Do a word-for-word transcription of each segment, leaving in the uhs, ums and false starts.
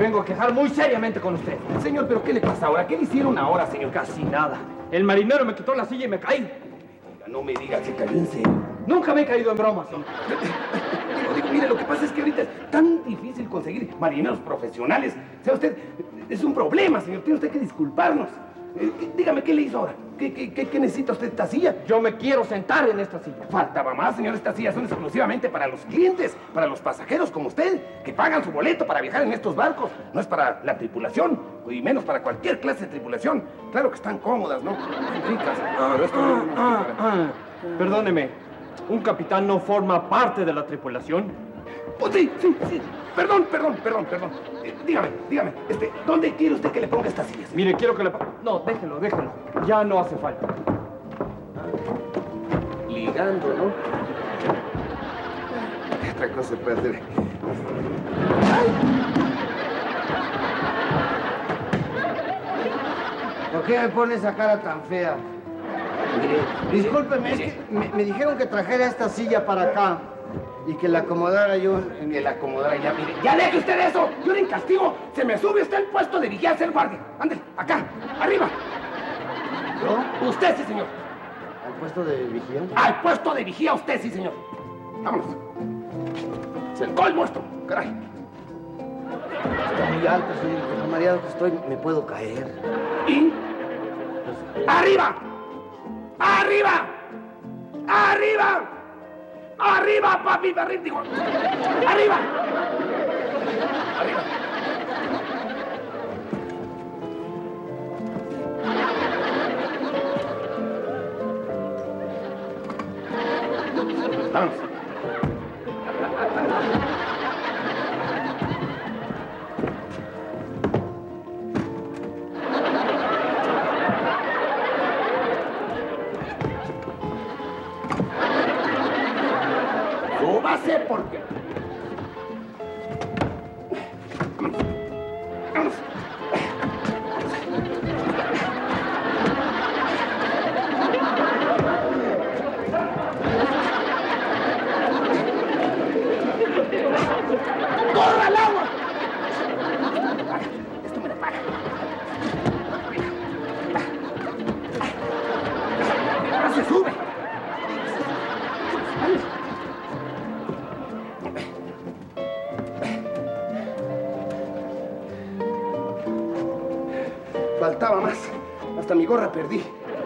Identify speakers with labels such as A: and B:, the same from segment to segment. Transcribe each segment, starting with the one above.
A: vengo a quejar muy seriamente con usted.
B: Señor, ¿pero qué le pasa ahora? ¿Qué le hicieron ahora, señor?
A: Casi nada. El marinero me quitó la silla y me caí.
B: Oiga, no me diga que cayó en serio.
A: Nunca me he caído en broma, señor.
B: Digo, digo, mire, lo que pasa es que ahorita es tan difícil conseguir marineros profesionales. O sea, usted, es un problema, señor. Tiene usted que disculparnos. Eh, dígame, ¿qué le hizo ahora? ¿Qué, qué, qué, qué necesita usted esta silla?
A: Yo me quiero sentar en esta silla.
B: Faltaba más, señor. Estas sillas son exclusivamente para los clientes, para los pasajeros como usted, que pagan su boleto para viajar en estos barcos. No es para la tripulación, y menos para cualquier clase de tripulación. Claro que están cómodas, ¿no? Ricas. No, pero esto no, no,
A: ah, ah, ah. Perdóneme, ¿un capitán no forma parte de la tripulación?
B: Oh, sí, sí, sí. Perdón, perdón, perdón, perdón. Eh, dígame, dígame, este, ¿dónde quiere usted que le ponga estas sillas?
A: Mire, quiero que le... No, déjelo, déjelo. Ya no hace falta.
B: Ligando, ¿no? Otra cosa se puede hacer.
C: ¿Por qué me pone esa cara tan fea?
B: Mire,
C: Discúlpeme, es que me, me dijeron que trajera esta silla para acá y que la acomodara yo. En...
B: Que la acomodara ya, mire. ¡Ya deje usted eso! Yo le castigo. Se me sube usted al puesto de vigía a ser guardia. Ándale, acá, arriba.
C: ¿Yo?
B: Usted, sí, señor.
C: ¿Al puesto de vigía?
B: Al puesto de vigía usted, sí, señor. Vámonos. Es el colmo esto, caray.
C: Está muy alto, señor. Con lo mareado que estoy, me puedo caer.
B: ¿Y? ¡Arriba! ¡Arriba! ¡Arriba! ¡Arriba, papi! ¡Arriba! Digo, ¡arriba! ¡Arriba! Vamos. Súbase porque... Vamos. ¡Corra al agua! Esto me lo paga. Ahora se sube. Faltaba más. Hasta mi gorra perdí.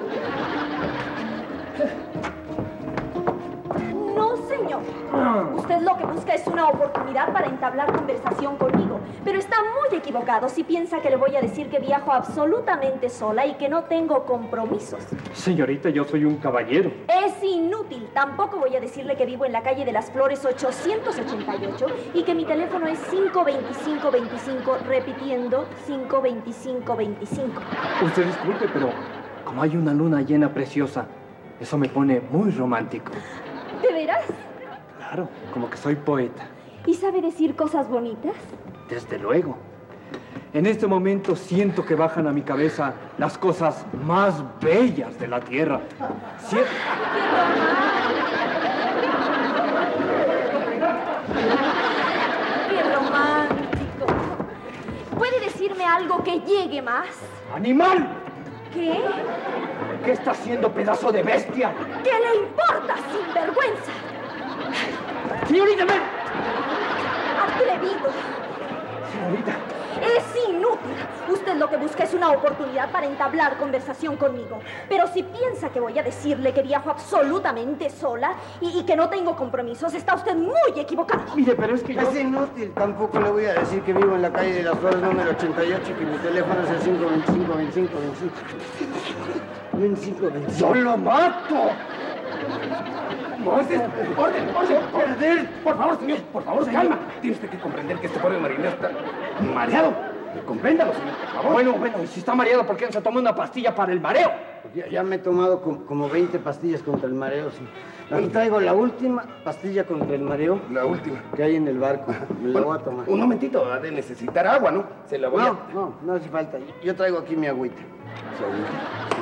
D: No, señor. Usted lo que busca es una oportunidad para entablar conversación conmigo. Pero está muy equivocado si piensa que le voy a decir que viajo absolutamente sola y que no tengo compromisos.
A: Señorita, yo soy un caballero.
D: Es inútil. Tampoco voy a decirle que vivo en la calle de las Flores ochocientos ochenta y ocho y que mi teléfono es cinco veinticinco veinticinco, repitiendo cinco veinticinco veinticinco.
A: Usted disculpe, pero como hay una luna llena preciosa, eso me pone muy romántico.
D: ¿De veras?
A: Claro, como que soy poeta.
D: ¿Y sabe decir cosas bonitas?
A: Desde luego. En este momento siento que bajan a mi cabeza las cosas más bellas de la tierra. Sie-
D: ¡Qué romántico! ¿Puede decirme algo que llegue más?
A: ¡Animal!
D: ¿Qué?
A: ¿Qué está haciendo, pedazo de bestia?
D: ¿Qué le importa, sinvergüenza?
A: ¡Señorita, ven!
D: ¡Atrevido!
A: Señorita.
D: Es inútil. Usted lo que busca es una oportunidad para entablar conversación conmigo. Pero si piensa que voy a decirle que viajo absolutamente sola y, y que no tengo compromisos, está usted muy equivocado.
A: Mire, pero es que yo...
C: Es inútil. Tampoco le voy a decir que vivo en la calle de las Flores número ochenta y ocho y que mi teléfono es el cinco veinticinco veinticinco veinticinco. veinticinco veinticinco.
A: ¡Yo lo mato!
B: ¡Orden, orden, orden! ¡Perder! Por favor, señor, por favor, calma. Tiene usted que comprender que este pobre marinero está mareado. Compréndalo, señor, por favor.
A: Bueno, bueno, y si está mareado, ¿por qué no se toma una pastilla para el mareo?
C: Ya, ya me he tomado com- como veinte pastillas contra el mareo, sí. Aquí traigo la última pastilla contra el mareo.
B: La última.
C: Que hay en el barco. Me la voy a tomar.
B: Un momentito, ha de necesitar agua, ¿no? Se la voy
C: No,
B: a...
C: no, no hace falta. Yo traigo aquí mi agüita.
B: Su agüita.